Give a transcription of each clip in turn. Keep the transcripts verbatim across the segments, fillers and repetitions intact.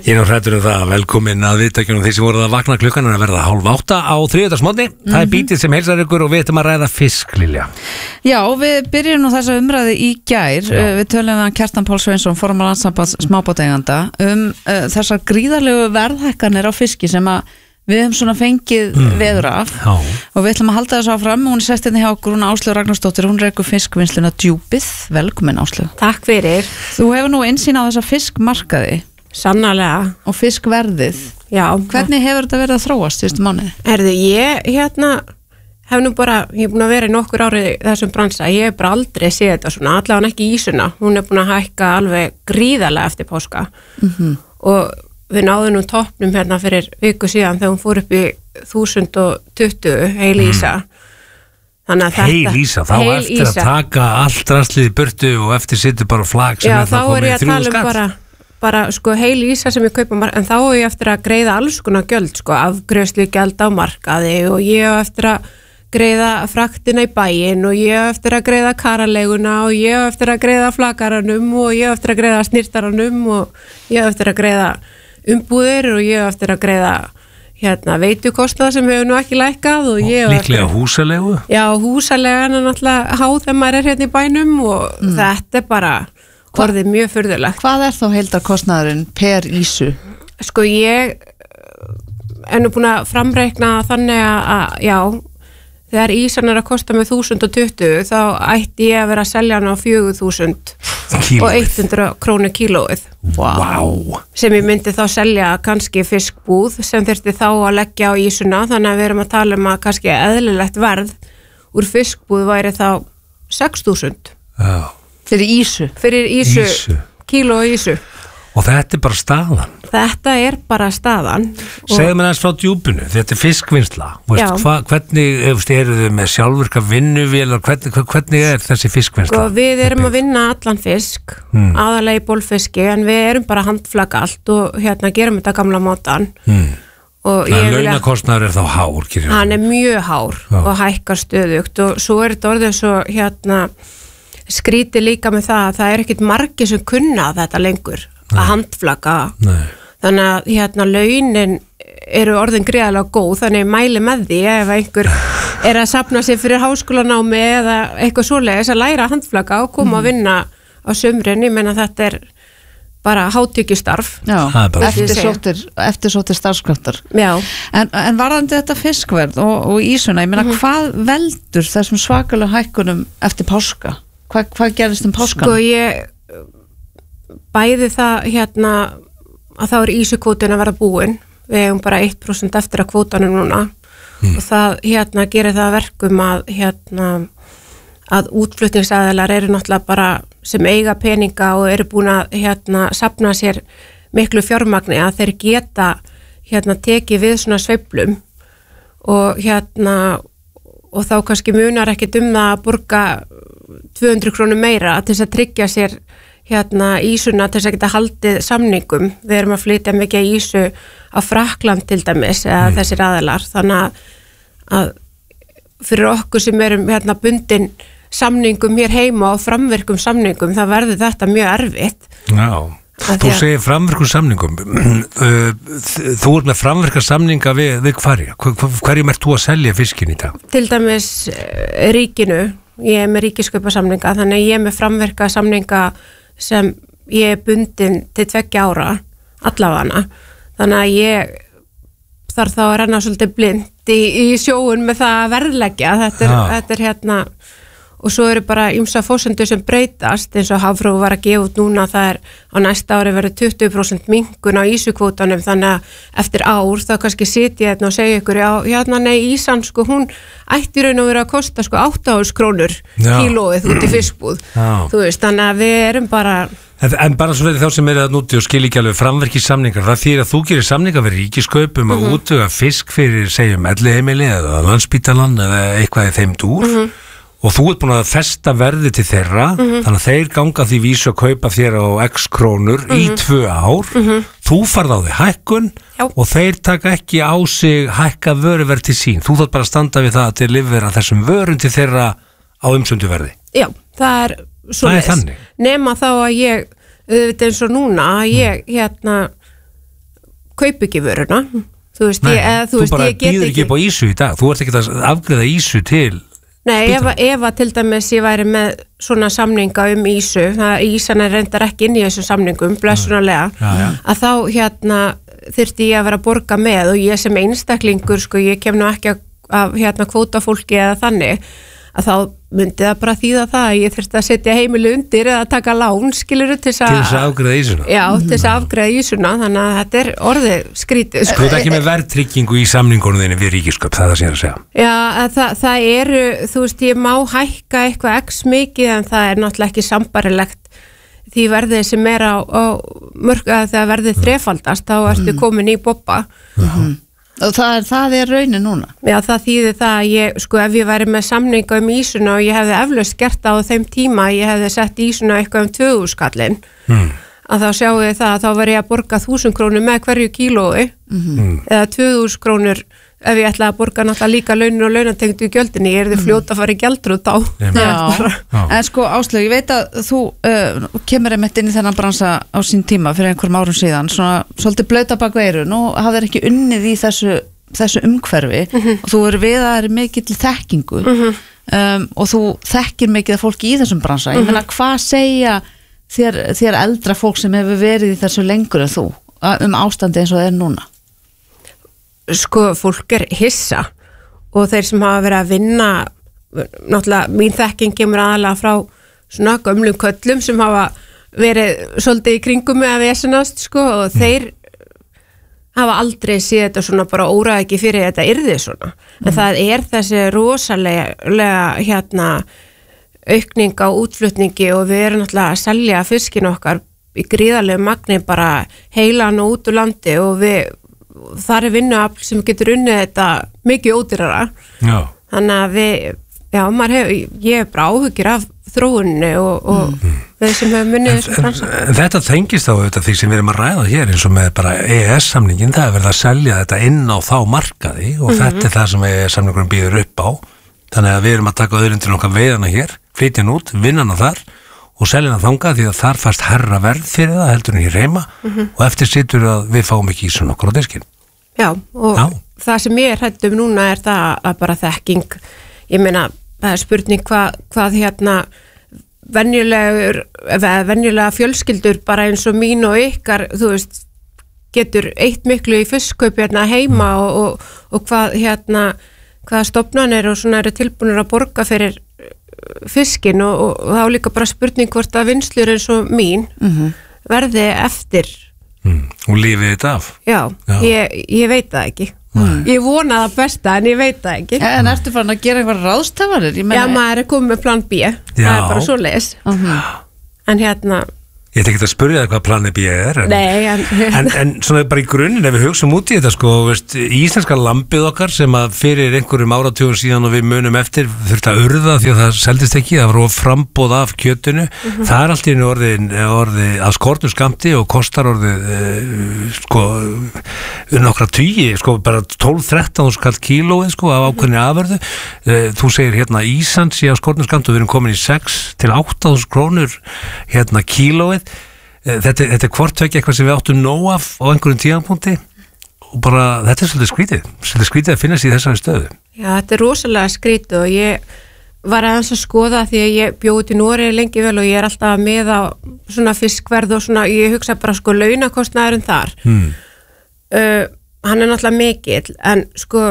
Ég er nú hræddur um það, velkomin að viðtækjunum þeir sem voruð að vakna klukkan er að verða hálf átta á þriðjudagsmorgni. Mm-hmm. Það er bítið sem heilsar ykkur og við ætlum að ræða fisk, Lilja. Já, við byrjum nú þessa umræði í gær. Já. Við tölum við Kjartan Pál Sveinsson, formann Landssambands smábátaeigenda, um uh, þessar gríðarlegu verðhækkanir á fiski sem að við höfum svona fengið mm. veður af. Já. Og við ætlum að halda þessu áfram. Hún er sest hérna hjá okkur, hún Áslaug Ragnarsdóttir, hún rekur fiskvinnsluna Djúpið. Velkomin, Áslaug. Takk fyrir. Þú hefur nú innsýn á þessa fiskmarkaði. Sannarlega. Og fiskverðið. Já. Hvernig hefur þetta verið að þróast síðustu mánuði? Erðu, ég hérna hef nú bara, ég er búin að vera í nokkur ári þessum bransa, ég hef bara aldrei séð þetta svona, allavega ekki ísuna. Hún er búin að hækka alveg gríðarlega eftir páska. Mm-hmm. Og við náðum nú toppnum hérna fyrir viku síðan þegar hún fór upp í þúsund tuttugu, heil ísa. Þannig að þetta... Heil ísa, þá heil eftir ísa. Að taka allt rastlið í burtu og eftir sittur bara flag sem já, er það komið í þrjú skatt. Bara, bara sko heil ísa sem ég kaupa, en þá er ég eftir að greiða alls konar gjöld, sko, afgreiðslu gjald á markaði og ég er eftir að greiða fraktina í bæinn og ég er eftir að greiða karaleguna og ég er eftir að greiða flakaranum og ég er eftir að greiða snirtaranum og ég er eftir að greiða umbúðir og ég eftir að greiða hérna veitukostnað sem hefur nú ekki lækkað og ég og líklega húsalegu já, húsalegan er náttúrulega háð þegar maður er hérna í bænum og mm. þetta er bara orðið mjög furðulegt. Hvað er þá heildarkostnaðurinn per ísu? Sko ég er nú búin að framreikna þannig að já, þegar ísan er að kosta með þúsund tuttugu þá ætti ég að vera að selja hann á fjögur þúsund og hundrað krónur kílóið. Wow. Sem ég myndi þá selja kannski fiskbúð sem þurfti þá að leggja á ísuna, þannig að við erum að tala um að kannski eðlilegt verð úr fiskbúð væri þá sex þúsund. Já. Fyrir ísu? Fyrir ísu, ísu. Kíló ísu. Og þetta er bara staðan. Þetta er bara staðan. Segðu mér aðeins frá Djúpinu, þetta er fiskvinnsla. Veist, hva, hvernig eru þau með sjálfvirka vinnuvélar, hvernig, hvernig er þessi fiskvinnsla? Sko, við erum að vinna allan fisk, hmm. aðalega í bólfiski, en við erum bara að handflaka allt og hérna gerum þetta gamla mótan. Hmm. Þannig að launakostnaður er þá hár. Kyrjum. Hann er mjög hár Já. Og hækkar stöðugt og svo er þetta orðið svo hérna skrítið líka með það að það er ekkit margir sem kunna þetta lengur. Nei. Að handflaka Nei. Þannig að hérna launin eru orðin gríðarlega góð þannig að ég mæli með því ef einhver er að safna sig fyrir háskólanámi eða eitthvað svoleiðis að læra að handflaka og koma mm. að vinna á sumrin, ég meina þetta er bara hátekjustarf. Já, eftirsóttir eftirsóttir starfskraftar. Já. En, en varðandi þetta fiskverð og, og ísuna, ég meina mm-hmm. hvað veldur þessum svakalega hækkunum eftir páska? Hva, hvað gerðist um páskan? Sko ég bæði það hérna að þá er ísukvótin að vera búin við hefum bara eitt prósent eftir að kvótanum núna mm. og það hérna gerir það verkum að hérna að útflutningsaðilar eru náttúrulega bara sem eiga peninga og eru búin að hérna safna sér miklu fjármagni að þeir geta hérna tekið við svona sveiflum og hérna og þá kannski munar ekkit um það að borga tvö hundruð krónur meira til þess að tryggja sér hérna ísuna til þess að geta haldið samningum. Við erum að flytja mikið ísu á Frakland til dæmis eða mm. þessir aðilar, þannig að, að fyrir okkur sem erum hérna bundin samningum hér heima og framvirkum samningum, það verður þetta mjög erfitt. Já, þú segir framvirkum samningum þú ert með framvirka samninga við, við hverja, hverjum ert þú að selja fiskin í dag? Til dæmis ríkinu, ég er með ríkiskaupasamninga, þannig að ég er með framvirka samninga sem ég er bundin til tveggja ára allafana, þannig að ég þarf þá að renna svolítið blind í, í sjóun með það að verðleggja þetta er, þetta er hérna og svo eru bara ýmsa fórsendur sem breytast eins og Hafró var að gefa út núna það er á næsta ári verið tuttugu prósent minnkun á ísukvótanum þannig að eftir ár þá kannski sitja hérna og segja ykkur já, hérna nei ísan sko hún ætti raun og verið að kosta sko átta þúsund krónur kílóið út í fiskbúð þú veist þannig að við erum bara En, en bara svo verið þá sem er að núti og skil ekki alveg framverki samningar, það þýr að þú gerir samningar fyrir ríkiskaupum mm -hmm. að útvega fisk fyrir segjum elliheimili eða Landspítalan eða eitthvað í þeim dúr mm -hmm. og þú ert búin að festa verði til þeirra mm -hmm. þannig að þeir ganga því vísu að kaupa þér á x krónur mm -hmm. í tvö ár mm -hmm. þú farð á því hækkun Já. og þeir taka ekki á sig hækka vöruverð til sín, þú þarf bara að standa við það að þeir lifir að þessum vörum til þeirra á umsöndu verði. Já, það er svo það er þannig. Nema þá að ég auðvitað eins og núna að ég hérna kaup ekki vöruna þú veist, Nei, ég, eða, þú þú veist, bara ég get býður ekki upp á ísu í dag, þú ert ekki að afgreiða ísu til Nei, ef, ef að til dæmis ég væri með svona samninga um ísu, það ísan er reyndar ekki inn í þessum samningum, blessunarlega, Já, já. að þá hérna þyrfti ég að vera að borga með og ég sem einstaklingur, sko, ég kem nú ekki að, að hérna kvóta fólki eða þannig, að þá myndi það bara þýða það að ég þyrfti að setja heimilu undir eða taka lán, skilur til til þess að afgreiða ísuna. Já, til þess að afgreiða ísuna, þannig að þetta er orðið skrítið. Þú ert ekki með verðtryggingu í samningunum þinni við ríkisköp, það er það sem ég er að segja. Já, það, það eru, þú veist, ég má hækka eitthvað x mikið en það er náttúrulega ekki sambarilegt því verðið sem er á, á mörg að það verðið þrefaldast, þá ertu komin í bobba. Mhm. Og það er, það er raunin núna. Já, það þýðir það að ég, sko, ef ég væri með samninga um ísuna og ég hefði eflaust gert það á þeim tíma, ég hefði sett ísuna eitthvað um tvö þúsund skallinn, mm. að þá sjáu þið það að þá var ég að borga þúsund krónur með hverju kílói, mm. eða tvö þúsund krónur ef ég ætla að borga náttúrulega líka launin og launatengdu í gjöldinni, ég er þið fljóta að fara í gjaldrútt á. Já, en sko Áslaug, ég veit að þú uh, kemur einmitt inn í þennan bransa á sín tíma fyrir einhverjum árum síðan, svona svolítið blauta bak veiru, nú hafðir ekki unnið í þessu, þessu umhverfi mm-hmm. og þú eru við að það er mikill þekkingu mm-hmm. um, og þú þekkir mikið af fólki í þessum bransa, ég meina hvað segja þér, þér eldra fólk sem hefur verið í þessu lengur en þú um ástandi eins og það er núna? Sko, fólk er hissa og þeir sem hafa verið að vinna náttúrulega, mín þekking kemur aðalega frá svona gömlum köllum sem hafa verið svolítið í kringum með að vesenast, sko, og mm. þeir hafa aldrei séð þetta svona bara óraði ekki fyrir þetta yrði svona, mm. en það er þessi rosalega hérna aukning á útflutningi og við erum náttúrulega að selja fiskin okkar í gríðarlegu magni bara heilan og út úr landi og við þar er vinnuafl sem getur unnið þetta mikið ódýrara. Já. Þannig að við, já, maður hefur, ég hef bara áhyggjur af þróunni og, og mm. við sem hefur munnið þessu bransa. Þetta þengist á þetta því sem við erum að ræða hér eins og með bara E E S-samningin, það er verið að selja þetta inn á þá markaði og mm-hmm. þetta er það sem E E S-samningurinn býður upp á. Þannig að við erum að taka auðlindin okkar veiðana hér, flytja hann út, vinna hann þar og selja hann þangað því að þar fast herra verð fyrir það heldur en hér heima mm-hmm. og eftir situr að við fáum ekki í svona okkur á diskinn. Já, og Já. það sem ég er hrædd um núna er það að bara þekking, ég meina, það er spurning hvað, hvað hérna venjulegur, venjulega fjölskyldur bara eins og mín og ykkar, þú veist, getur eitt miklu í fiskkaupi hérna heima mm. og, og, og hvað hérna, hvaða stofnanir og svona eru tilbúinir að borga fyrir fiskin og, og, og þá líka bara spurning hvort að vinnslur eins og mín mm-hmm. verði eftir Mm. og lífið þetta af já, já. Ég, ég veit það ekki mm. ég vona það besta en ég veit það ekki en ertu farin að gera eitthvað ráðstafanir? Já, maður er komið með plan B já. Það er bara svo leis uh-huh. en hérna Ég ætla ekki að spyrja það hvað planið B er en, Nei, en, en, en svona bara í grunninn ef við hugsum út í þetta sko veist, íslenska lambið okkar sem að fyrir einhverjum áratugum síðan og við munum eftir þurft að urða því að það seldist ekki það var framboð af kjötinu uh-huh. það er allt í einu orðið, orðið að skortu skamti og kostar orðið uh, sko nokkra tugi sko bara tólf til þrettán skall kílóið sko af ákveðni afurðu uh, þú segir hérna Ísans í að skortu skamti og við erum komin í sex til átta þúsund krónur hérna kílóið Þetta, þetta er hvort vekja eitthvað sem við áttum nóg af á einhverjum tímapunkti og bara þetta er svolítið skrítið svolítið skrítið að finna sér í þessari stöðu. Já, þetta er rosalega skrítið og ég var aðeins að skoða því að ég bjóði til Noregi lengi vel og ég er alltaf með á svona fiskverð og svona, ég hugsa bara sko launakostnaðurinn þar hmm. uh, hann er náttúrulega mikill en sko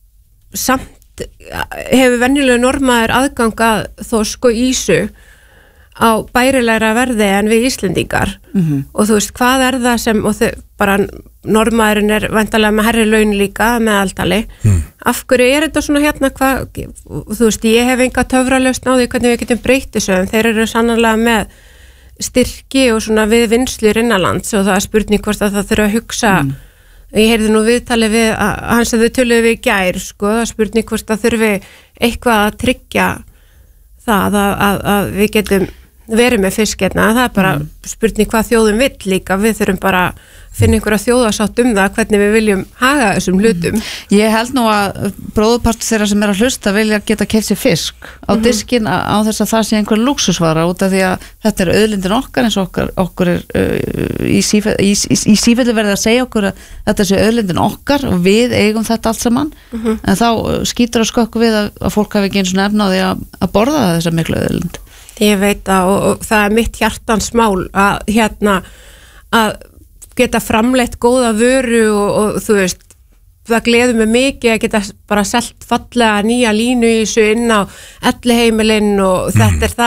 samt hefur venjulega normaður aðgang að þó sko ísu á bærilegra verði en við Íslendingar mm-hmm. og þú veist hvað er það sem og þau, bara normaðurinn er væntanlega með herri laun líka með aldali mm. af hverju er þetta svona hérna hvað, þú veist ég hef enga töfralausn á því hvernig við getum breytt þessu en þeir eru sannarlega með styrki og svona við vinslur innanlands og það er spurning hvort að það þurfa að hugsa mm. ég heyrði nú viðtali við hans að þau töluðu við í gær sko, það er spurning hvort að þurfi eitthvað að tryggja það að, að, að við getum verið með fisk hérna, það er bara spurning hvað þjóðum vill líka, við þurfum bara að finna einhverja þjóðasátt um það hvernig við viljum haga þessum hlutum. Ég held nú að bróðupartur þeirra sem er að hlusta vilja geta keypt sér fisk á diskinn á þess að það sé einhver lúxusvara út af því að þetta er auðlindin okkar eins og okkur, okkur er uh, í, sífe, í, í, í sífellu verið að segja okkur að þetta sé auðlindin okkar og við eigum þetta allt saman mm-hmm. en þá skýtur að skökku við að, að fólk hafi ekki eins og nefna á því að, að borða þessa miklu auðlind. Ég veit að og, og það er mitt hjartansmál að hérna að geta framleitt góða vöru og, og þú veist, það gleður mig mikið að geta bara selt fallega nýja línu í þessu inn á elliheimilinn og mm. þetta er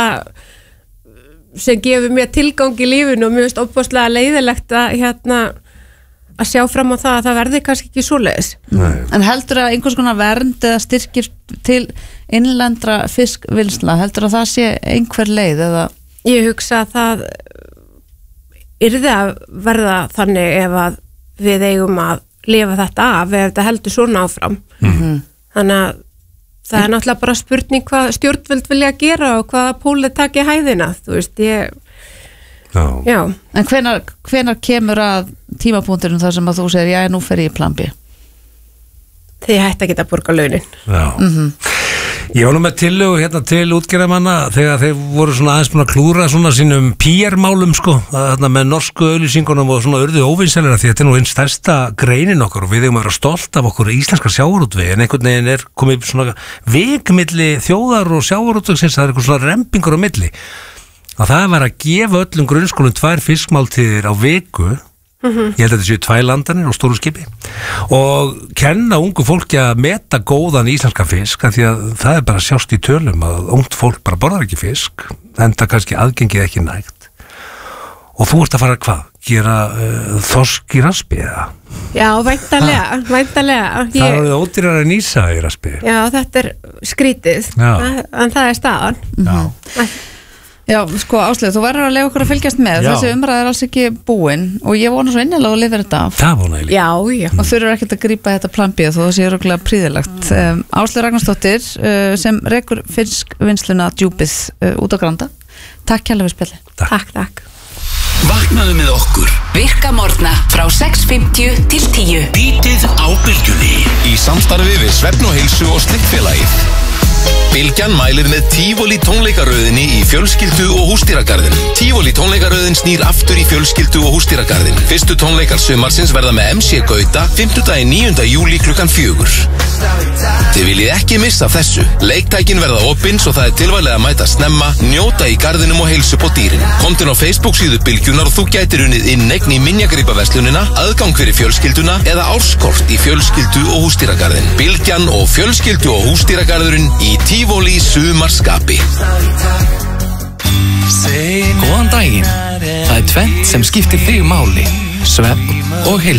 það sem gefur mér tilgang í lífinu og mér finnst óbúslega leiðilegt að hérna að sjá fram á það að það verði kannski ekki svoleiðis. En heldur að einhvers konar vernd eða styrkir til innlendra fiskvinnsla, heldur að það sé einhver leið eða? Ég hugsa að það yrði að verða þannig ef að við eigum að lifa þetta af ef þetta heldur svona áfram. Mm-hmm. Þannig að það er náttúrulega bara spurning hvað stjórnvöld vilja gera og hvaða pólið taki hæðina, þú veist, ég Já. Já. En hvenar, hvenar kemur að tímapunkturinn þar sem að þú segir, já, nú fer ég í plan B? Þið hætti að geta borga launin. Já. Mm-hmm. Ég var nú með tillögu hérna til útgerðarmanna þegar þeir voru svona aðeins búin að klúra svona sínum P R-málum sko, þarna með norsku auglýsingunum og svona urðu óvinsælina því að þetta er nú einn stærsta greinin okkar og við eigum að vera stolt af okkur íslenska sjávarútvegi en einhvern veginn er komið svona vikmilli þjóðar og sjávarútvegsins, það er eitthvað svona rempingur á milli. Að það var að gefa öllum grunnskólum tvær fiskmáltíðir á viku mm-hmm. ég held að þetta séu tvær landanir á stóru skipi og kenna ungu fólki að meta góðan íslenska fisk því að það er bara sjást í tölum að ungt fólk bara borðar ekki fisk en það kannski aðgengið ekki nægt og þú ert að fara hvað? Gera uh, þorsk í raspi eða? Já, væntanlega, væntanlega Það er orðið ódýrara en ísa í raspi Já, þetta er skrítið Já. en það er staðan Já mm-hmm. Já, sko Áslaug, þú verður að lega okkur að fylgjast með Já. þessi umræð er alls ekki búin og ég vona svo innilega að lifa þetta af Það vona ég líka Já, já og þurfur ekkert að grípa þetta plan B þó það sé röglega príðilegt um, Áslaug Ragnarsdóttir uh, sem rekur fiskvinnsluna Djúpið uh, út á Granda Takk kærlega fyrir spjalli Takk, takk Vaknaðu með okkur Virka morgna frá sex fimmtíu til tíu Bítið á bylgjunni Í samstarfi við Svefn og heilsu og Slikkfélagið Bylgjan mælir með Tívolí tónleikaröðinni í fjölskyldu og húsdýragarðin. Tívolí tónleikaröðin snýr aftur í fjölskyldu og húsdýragarðin. Fyrstu tónleikar sumarsins verða með M C Gauta fimmtudaginn níunda júlí klukkan fjögur. Þið viljið ekki missa þessu. Leiktækin verða opinn svo það er tilvæglega að mæta snemma, njóta í garðinum og heilsu på dýrin. Komdu á Facebook síðu Bylgjunar og þú gætir unnið inneign í minjagripaverslunina, aðgang fyrir fjölskylduna eða árskort í fjölskyldu og húsdýragarðin. Bylgjan og fjölskyldu og húsdýragarðurinn í Tívolí sumarskapi. Góðan daginn. Það er tvennt sem skiptir þig máli. Svefn og heilsa.